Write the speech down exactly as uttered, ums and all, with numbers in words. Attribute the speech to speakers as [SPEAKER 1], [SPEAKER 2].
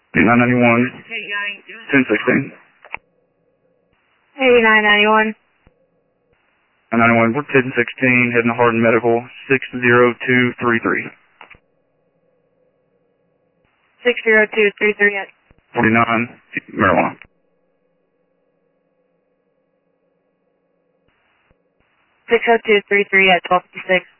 [SPEAKER 1] nine ninety-one, ten sixteen.
[SPEAKER 2] eighty-nine ninety-one.
[SPEAKER 1] nine ninety-one, we're ten sixteen, heading to Hardin Medical, six zero two three three.
[SPEAKER 2] six zero two three three at
[SPEAKER 1] forty-nine, marijuana.
[SPEAKER 2] six zero two three three at twelve fifty-six.